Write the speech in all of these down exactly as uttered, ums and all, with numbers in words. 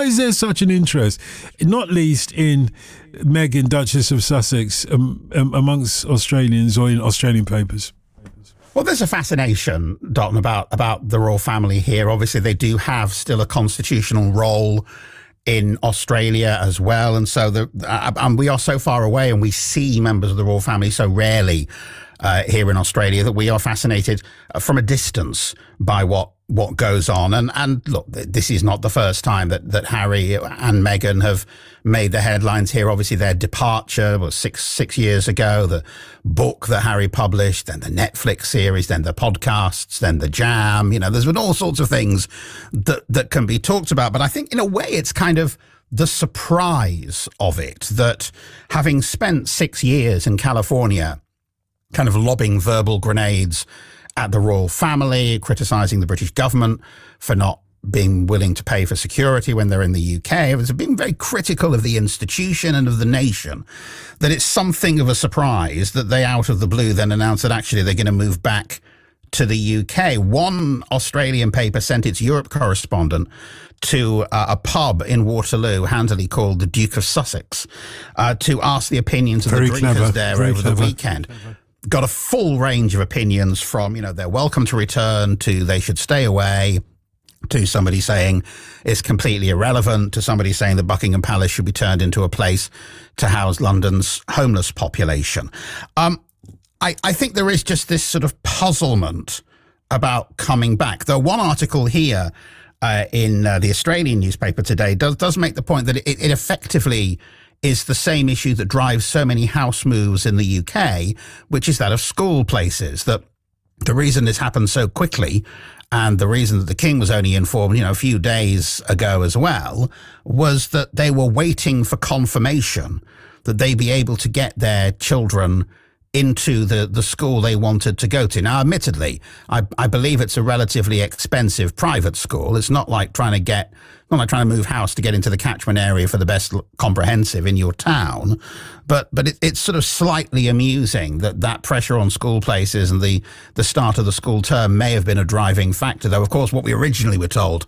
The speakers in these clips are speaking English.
why is there such an interest, not least in Meghan, Duchess of Sussex, um, um, amongst Australians or in Australian papers? Well, there's a fascination, Dalton, about, about the royal family here. Obviously, they do have still a constitutional role in Australia as well. And so the, uh, and we are so far away, and we see members of the royal family so rarely uh, here in Australia, that we are fascinated from a distance by what what goes on. And and look, this is not the first time that, that Harry and Meghan have made the headlines here. Obviously, their departure was six six years ago, the book that Harry published, then the Netflix series, then the podcasts, then the Jam. You know, there's been all sorts of things that, that can be talked about. But I think in a way it's kind of the surprise of it, that having spent six years in California kind of lobbing verbal grenades at the royal family, criticising the British government for not being willing to pay for security when they're in the U K. It was being very critical of the institution and of the nation, that it's something of a surprise that they out of the blue then announced that actually they're going to move back to the U K. One Australian paper sent its Europe correspondent to uh, a pub in Waterloo, handily called the Duke of Sussex, uh, to ask the opinions of very the drinkers clever, there very over clever. the weekend. Got a full range of opinions from, you know, they're welcome to return, to they should stay away, to somebody saying it's completely irrelevant, to somebody saying that Buckingham Palace should be turned into a place to house London's homeless population. Um, I, I think there is just this sort of puzzlement about coming back. Though one article here uh, in uh, the Australian newspaper today does, does make the point that it, it effectively is the same issue that drives so many house moves in the U K, which is that of school places. That the reason this happened so quickly, and the reason that the King was only informed, you know, a few days ago as well, was that they were waiting for confirmation that they'd be able to get their children into the, the school they wanted to go to. Now, admittedly, I, I believe it's a relatively expensive private school. It's not like trying to get, not like trying to move house to get into the catchment area for the best comprehensive in your town. But but it, it's sort of slightly amusing that that pressure on school places and the, the start of the school term may have been a driving factor. Though, of course, what we originally were told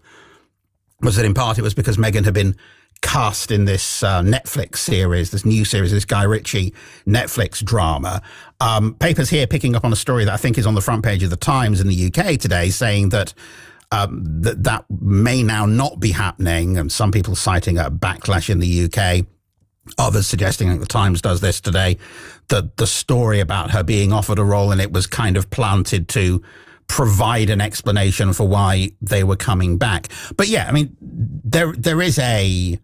was that in part it was because Meghan had been cast in this uh, Netflix series, this new series, this Guy Ritchie Netflix drama. Um, papers here picking up on a story that I think is on the front page of the Times in the U K today, saying that um, that, that may now not be happening, and some people citing a backlash in the U K, others suggesting, like the Times does this today, that the story about her being offered a role in it was kind of planted to provide an explanation for why they were coming back. But yeah, I mean, there there is a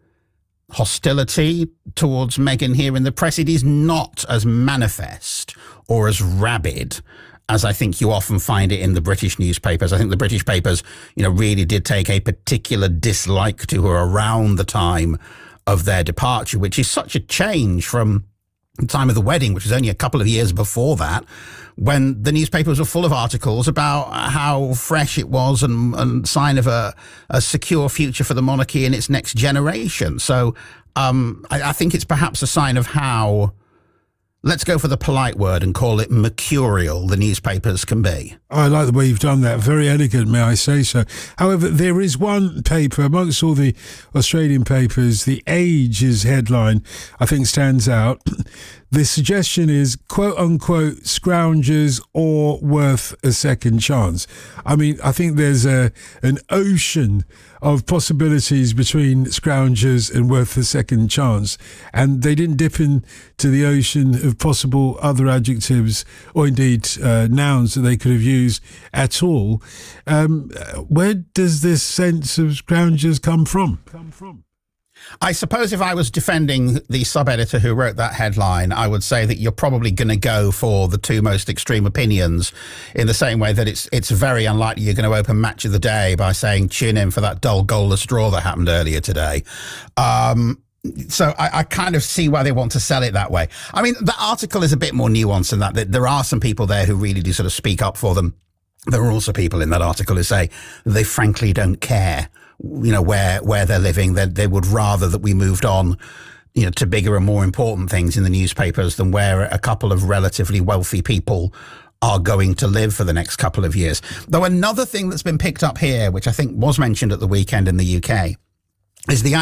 hostility towards Meghan here in the press. It is not as manifest or as rabid as I think you often find it in the British newspapers. I think the British papers, you know, really did take a particular dislike to her around the time of their departure, which is such a change from the time of the wedding, which was only a couple of years before that, when the newspapers were full of articles about how fresh it was and, and sign of a, a secure future for the monarchy in its next generation. So um, I, I think it's perhaps a sign of how, let's go for the polite word and call it mercurial, the newspapers can be. I like the way you've done that. Very elegant, may I say so. However, there is one paper amongst all the Australian papers, The Age's headline, I think, stands out. The suggestion is, quote unquote, scroungers or worth a second chance. I mean, I think there's a an ocean of possibilities between scroungers and worth a second chance. And they didn't dip into the ocean of possible other adjectives or indeed uh, nouns that they could have used at all. Um, where does this sense of scroungers come from? Come from? I suppose if I was defending the sub-editor who wrote that headline, I would say that you're probably going to go for the two most extreme opinions, in the same way that it's it's very unlikely you're going to open Match of the Day by saying tune in for that dull goalless draw that happened earlier today. Um, so I, I kind of see why they want to sell it that way. I mean, the article is a bit more nuanced than that. There are some people there who really do sort of speak up for them. There are also people in that article who say they frankly don't care, you know, where where they're living. They, they would rather that we moved on, you know, to bigger and more important things in the newspapers than where a couple of relatively wealthy people are going to live for the next couple of years. Though another thing that's been picked up here, which I think was mentioned at the weekend in the U K, is the